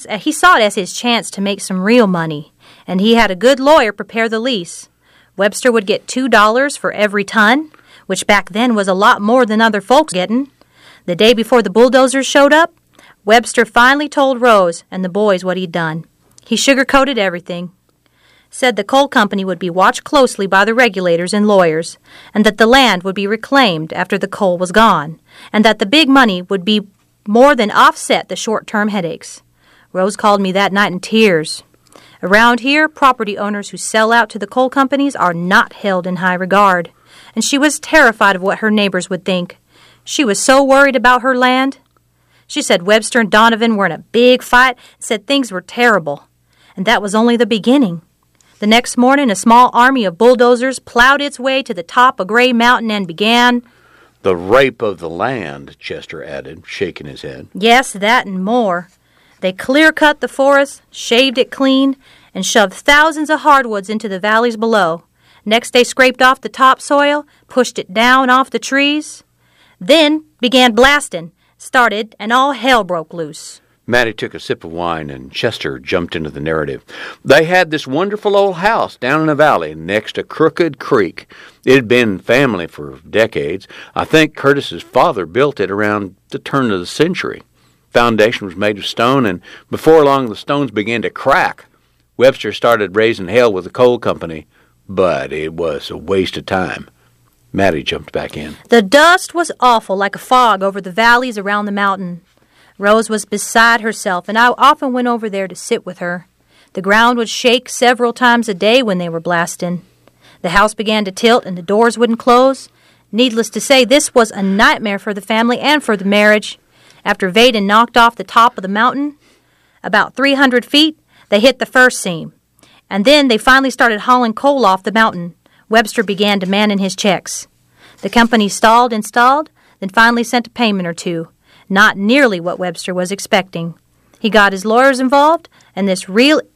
his chance to make some real money, and he had a good lawyer prepare the lease. Webster would get $2 for every ton, which back then was a lot more than other folks getting. The day before the bulldozers showed up, Webster finally told Rose and the boys what he'd done. He sugarcoated everything, said the coal company would be watched closely by the regulators and lawyers, and that the land would be reclaimed after the coal was gone, and that the big money would be more than offset the short-term headaches. Rose called me that night in tears. Around here, property owners who sell out to the coal companies are not held in high regard, and she was terrified of what her neighbors would think. She was so worried about her land. She said Webster and Donovan were in a big fight and said things were terrible, and that was only the beginning. The next morning, a small army of bulldozers plowed its way to the top of Gray Mountain and began... The rape of the land, Chester added, shaking his head. Yes, that and more. They clear-cut the forest, shaved it clean, and shoved thousands of hardwoods into the valleys below. Next, they scraped off the topsoil, pushed it down off the trees, then began blasting, started, and all hell broke loose. Mattie took a sip of wine, and Chester jumped into the narrative. They had this wonderful old house down in a valley next to Crooked Creek. It had been family for decades. I think Curtis's father built it around the turn of the century. Foundation was made of stone, and before long the stones began to crack. Webster started raising hell with the coal company, but it was a waste of time. Mattie jumped back in. The dust was awful, like a fog over the valleys around the mountain. Rose was beside herself, and I often went over there to sit with her. The ground would shake several times a day when they were blasting. The house began to tilt, and the doors wouldn't close. Needless to say, this was a nightmare for the family and for the marriage. After Vaden knocked off the top of the mountain, about 300 feet, they hit the first seam. And then they finally started hauling coal off the mountain. Webster began demanding his checks. The company stalled and stalled, then finally sent a payment or two. Not nearly what Webster was expecting. He got his lawyers involved, and this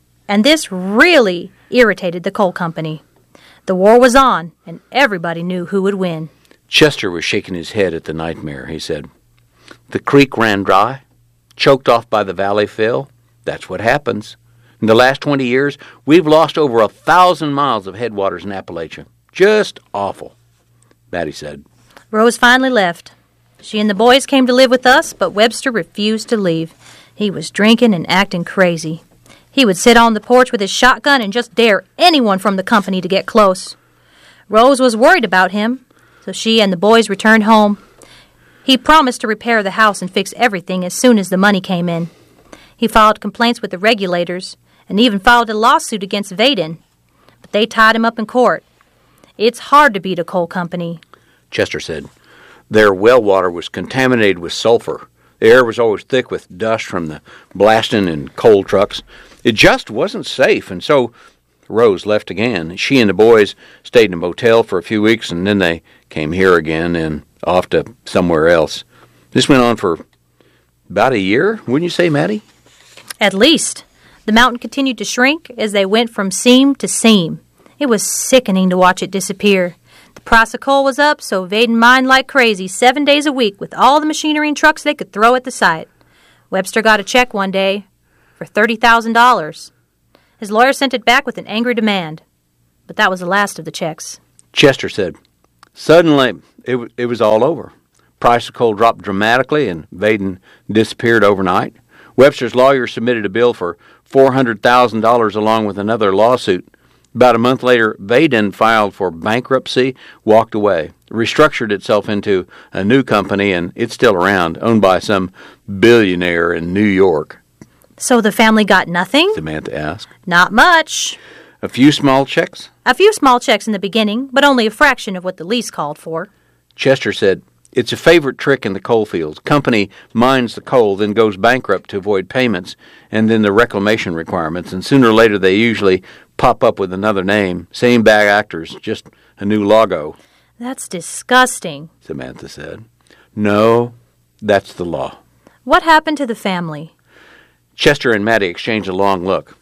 really irritated the coal company. The war was on, and everybody knew who would win. Chester was shaking his head at the nightmare. He said, "The creek ran dry, choked off by the valley fill. That's what happens. In the last 20 years, we've lost over 1,000 miles of headwaters in Appalachia. Just awful." Mattie said, Rose finally left. She and the boys came to live with us, but Webster refused to leave. He was drinking and acting crazy. He would sit on the porch with his shotgun and just dare anyone from the company to get close. Rose was worried about him, so she and the boys returned home. He promised to repair the house and fix everything as soon as the money came in. He filed complaints with the regulators and even filed a lawsuit against Vaden, but they tied him up in court. It's hard to beat a coal company. Chester said. Their well water was contaminated with sulfur. The air was always thick with dust from the blasting and coal trucks. It just wasn't safe, and so Rose left again. She and the boys stayed in a motel for a few weeks, and then they came here again and off to somewhere else. This went on for about a year, wouldn't you say, Maddie? At least. The mountain continued to shrink as they went from seam to seam. It was sickening to watch it disappear. The price of coal was up, so Vaden mined like crazy 7 days a week with all the machinery and trucks they could throw at the site. Webster got a check one day for $30,000. His lawyer sent it back with an angry demand. But that was the last of the checks. Chester said, suddenly it was all over. Price of coal dropped dramatically and Vaden disappeared overnight. Webster's lawyer submitted a bill for $400,000 along with another lawsuit. About a month later, Vaden filed for bankruptcy, walked away, restructured itself into a new company, and it's still around, owned by some billionaire in New York. So the family got nothing? Samantha asked. Not much. A few small checks? A few small checks in the beginning, but only a fraction of what the lease called for. Chester said, it's a favorite trick in the coal fields. Company mines the coal, then goes bankrupt to avoid payments, and then the reclamation requirements, and sooner or later they usually pop up with another name. Same bad actors, just a new logo. That's disgusting, Samantha said. No, that's the law. What happened to the family? Chester and Maddie exchanged a long look.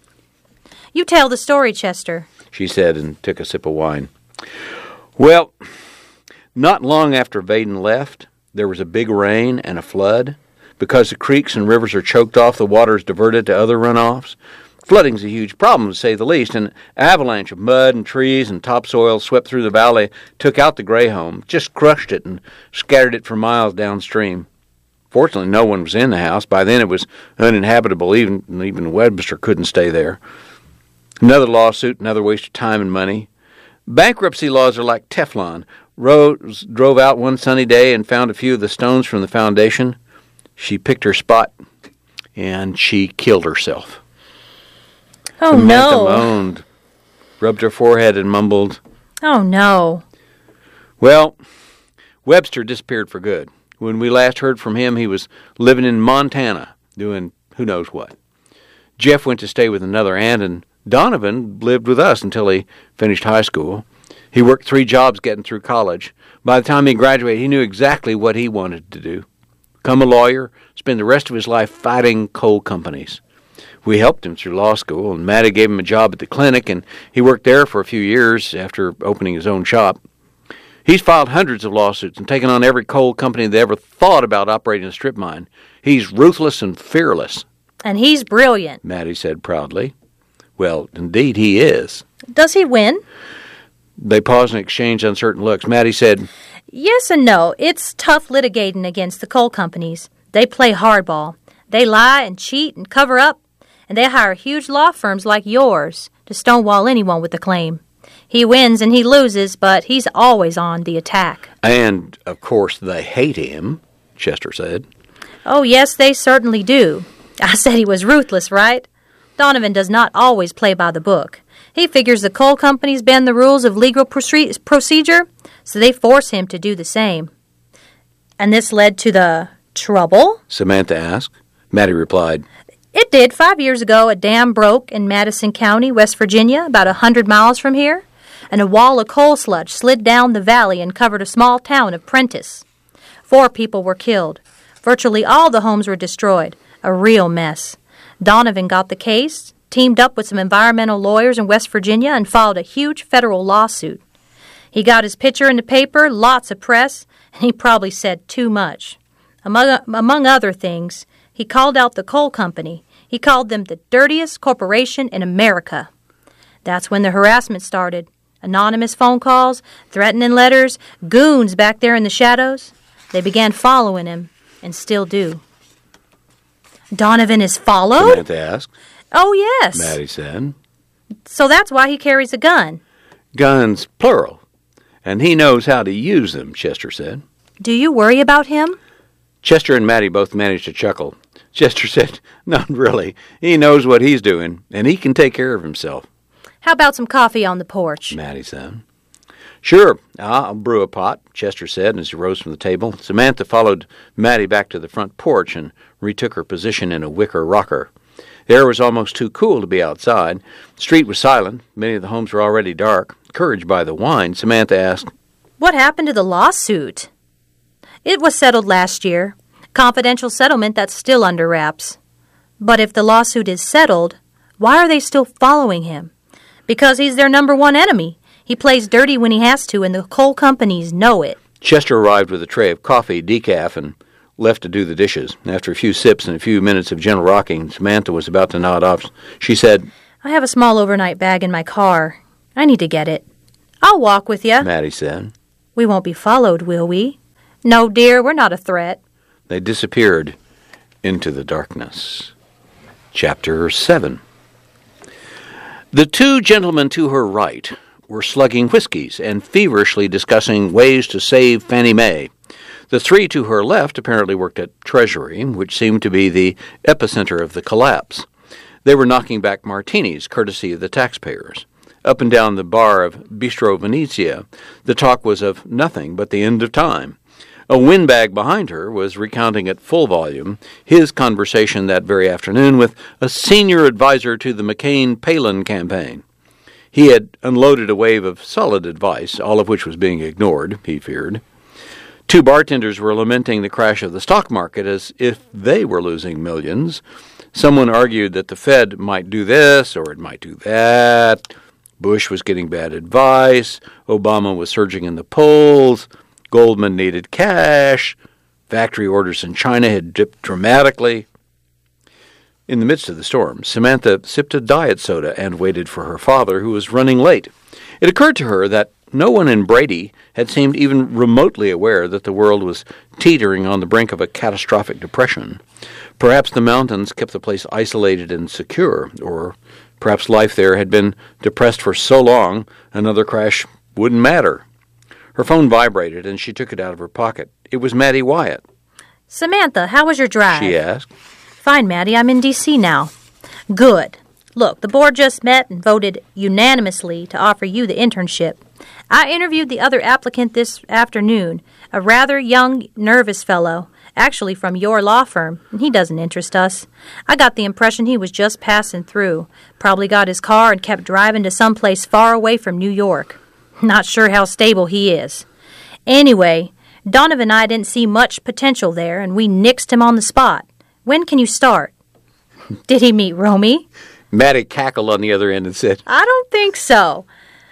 You tell the story, Chester, she said and took a sip of wine. Well, not long after Vaden left, there was a big rain and a flood. Because the creeks and rivers are choked off, the water is diverted to other runoffs. Flooding's a huge problem, to say the least. An avalanche of mud and trees and topsoil swept through the valley, took out the Gray home, just crushed it and scattered it for miles downstream. Fortunately, no one was in the house. By then it was uninhabitable. Even Webster couldn't stay there. Another lawsuit, another waste of time and money. Bankruptcy laws are like Teflon. Rose drove out one sunny day and found a few of the stones from the foundation. She picked her spot, and she killed herself. Oh, Samantha no. moaned, rubbed her forehead, and mumbled, Oh, no. Well, Webster disappeared for good. When we last heard from him, he was living in Montana, doing who knows what. Jeff went to stay with another aunt, and Donovan lived with us until he finished high school. He worked 3 jobs getting through college. By the time he graduated, he knew exactly what he wanted to do. Become a lawyer, spend the rest of his life fighting coal companies. We helped him through law school, and Maddie gave him a job at the clinic, and he worked there for a few years after opening his own shop. He's filed hundreds of lawsuits and taken on every coal company that ever thought about operating a strip mine. He's ruthless and fearless. And he's brilliant. Maddie said proudly. Well, indeed he is. Does he win? They paused and exchanged uncertain looks. Maddie said, Yes and no. It's tough litigating against the coal companies. They play hardball. They lie and cheat and cover up, and they hire huge law firms like yours to stonewall anyone with a claim. He wins and he loses, but he's always on the attack. And, of course, they hate him, Chester said. Oh, yes, they certainly do. I said he was ruthless, right? Donovan does not always play by the book. He figures the coal companies bend the rules of legal procedure, so they force him to do the same. And this led to the trouble? Samantha asked. Maddie replied, It did. 5 years ago, a dam broke in Madison County, West Virginia, about 100 miles from here, and a wall of coal sludge slid down the valley and covered a small town of Prentice. 4 people were killed. Virtually all the homes were destroyed. A real mess. Donovan got the case, teamed up with some environmental lawyers in West Virginia, and filed a huge federal lawsuit. He got his picture in the paper, lots of press, and he probably said too much. Among other things, he called out the coal company. He called them the dirtiest corporation in America. That's when the harassment started. Anonymous phone calls, threatening letters, goons back there in the shadows. They began following him, and still do. Donovan is followed? Samantha asked. Oh, yes. Maddie said. So that's why he carries a gun. Guns, plural. And he knows how to use them, Chester said. Do you worry about him? Chester and Mattie both managed to chuckle. Chester said, "Not really. He knows what he's doing, and he can take care of himself." How about some coffee on the porch? Mattie said. "Sure, I'll brew a pot," Chester said as he rose from the table. Samantha followed Mattie back to the front porch and retook her position in a wicker rocker. The air was almost too cool to be outside. The street was silent. Many of the homes were already dark. Encouraged by the wine, Samantha asked, What happened to the lawsuit? It was settled last year. Confidential settlement that's still under wraps. But if the lawsuit is settled, why are they still following him? Because he's their number one enemy. He plays dirty when he has to, and the coal companies know it. Chester arrived with a tray of coffee, decaf, and left to do the dishes. After a few sips and a few minutes of gentle rocking, Samantha was about to nod off. She said, I have a small overnight bag in my car. I need to get it. I'll walk with you. Mattie said. We won't be followed, will we? No, dear, we're not a threat. They disappeared into the darkness. Chapter 7. The two gentlemen to her right were slugging whiskeys and feverishly discussing ways to save Fannie Mae. The three to her left apparently worked at Treasury, which seemed to be the epicenter of the collapse. They were knocking back martinis, courtesy of the taxpayers. Up and down the bar of Bistro Venezia, the talk was of nothing but the end of time. A windbag behind her was recounting at full volume his conversation that very afternoon with a senior advisor to the McCain-Palin campaign. He had unloaded a wave of solid advice, all of which was being ignored, he feared. Two bartenders were lamenting the crash of the stock market as if they were losing millions. Someone argued that the Fed might do this or it might do that. Bush was getting bad advice. Obama was surging in the polls. Goldman needed cash. Factory orders in China had dipped dramatically. In the midst of the storm, Samantha sipped a diet soda and waited for her father, who was running late. It occurred to her that no one in Brady had seemed even remotely aware that the world was teetering on the brink of a catastrophic depression. Perhaps the mountains kept the place isolated and secure, or perhaps life there had been depressed for so long another crash wouldn't matter. Her phone vibrated, and she took it out of her pocket. It was Mattie Wyatt. Samantha, how was your drive? She asked. Fine, Mattie. I'm in D.C. now. Good. Look, the board just met and voted unanimously to offer you the internship. I interviewed the other applicant this afternoon, a rather young, nervous fellow, actually from your law firm, and he doesn't interest us. I got the impression he was just passing through. Probably got his car and kept driving to someplace far away from New York. Not sure how stable he is. Anyway, Donovan and I didn't see much potential there, and we nixed him on the spot. When can you start? Did he meet Romy? Mattie cackled on the other end and said, I don't think so.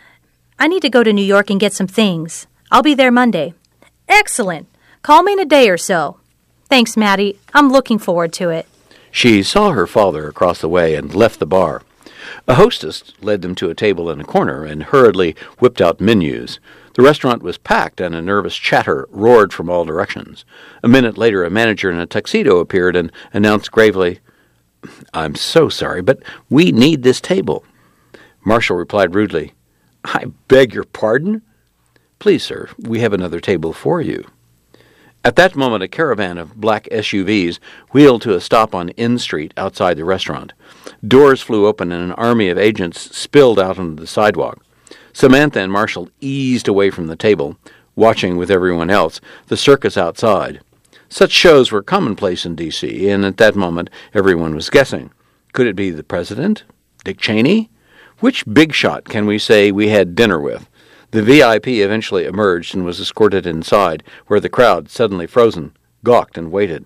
I need to go to New York and get some things. I'll be there Monday. Excellent. Call me in a day or so. Thanks, Mattie. I'm looking forward to it. She saw her father across the way and left the bar. A hostess led them to a table in a corner and hurriedly whipped out menus. The restaurant was packed, and a nervous chatter roared from all directions. A minute later, a manager in a tuxedo appeared and announced gravely, I'm so sorry, but we need this table. Marshall replied rudely, I beg your pardon? Please, sir, we have another table for you. At that moment, a caravan of black SUVs wheeled to a stop on N Street outside the restaurant. Doors flew open and an army of agents spilled out onto the sidewalk. Samantha and Marshall eased away from the table, watching with everyone else the circus outside. Such shows were commonplace in D.C., and at that moment everyone was guessing. Could it be the president? Dick Cheney? Which big shot can we say we had dinner with? The VIP eventually emerged and was escorted inside, where the crowd, suddenly frozen, gawked and waited.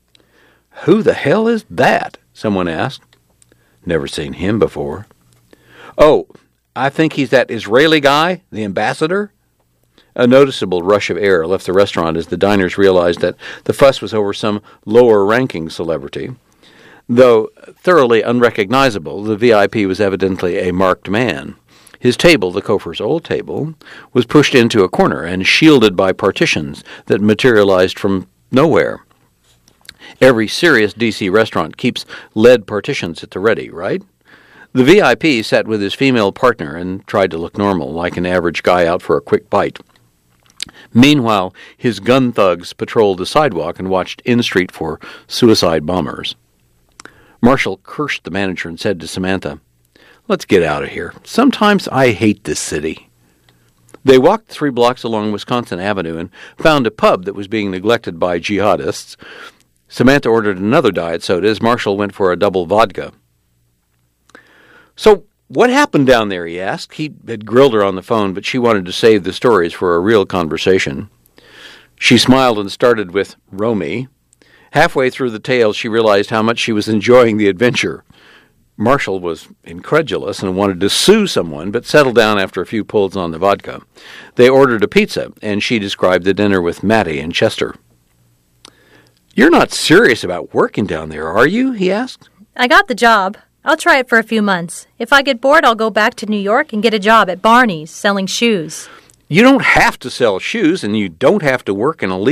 Who the hell is that? Someone asked. Never seen him before. Oh, I think he's that Israeli guy, the ambassador. A noticeable rush of air left the restaurant as the diners realized that the fuss was over some lower-ranking celebrity. Though thoroughly unrecognizable, the VIP was evidently a marked man. His table, the Koffers' old table, was pushed into a corner and shielded by partitions that materialized from nowhere. Every serious D.C. restaurant keeps lead partitions at the ready, right? The VIP sat with his female partner and tried to look normal, like an average guy out for a quick bite. Meanwhile, his gun thugs patrolled the sidewalk and watched N Street for suicide bombers. Marshall cursed the manager and said to Samantha, "Let's get out of here. Sometimes I hate this city." They walked 3 blocks along Wisconsin Avenue and found a pub that was being neglected by jihadists. Samantha ordered another diet soda as Marshall went for a double vodka. "So, what happened down there?" he asked. He had grilled her on the phone, but she wanted to save the stories for a real conversation. She smiled and started with Romy. Halfway through the tale, she realized how much she was enjoying the adventure. Marshall was incredulous and wanted to sue someone, but settled down after a few pulls on the vodka. They ordered a pizza, and she described the dinner with Mattie and Chester. "You're not serious about working down there, are you?" he asked. I got the job. I'll try it for a few months. If I get bored, I'll go back to New York and get a job at Barney's selling shoes. "You don't have to sell shoes, and you don't have to work in a